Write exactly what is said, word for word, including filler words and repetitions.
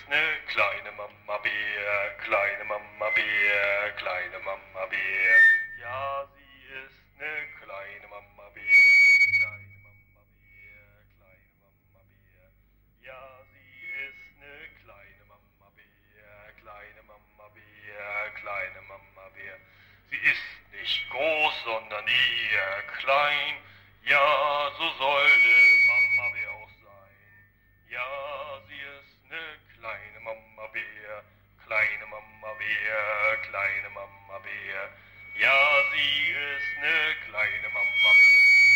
ist ne kleine Mama Bär, kleine Mama Bär, kleine Mama Bär. Ja, sie ist ne kleine Mama Bär, kleine Mama Bär, kleine Mama Bär. Ja, sie ist ne kleine Mama Bär, kleine Mama Bär, kleine Mama Bär. Sie ist nicht groß, sondern eher klein. Ja, so sollte Mama Bär auch sein. Ja, sie ist ne kleine Mama Bär, kleine Mama Bär, kleine Mama Bär. Ja, sie ist ne kleine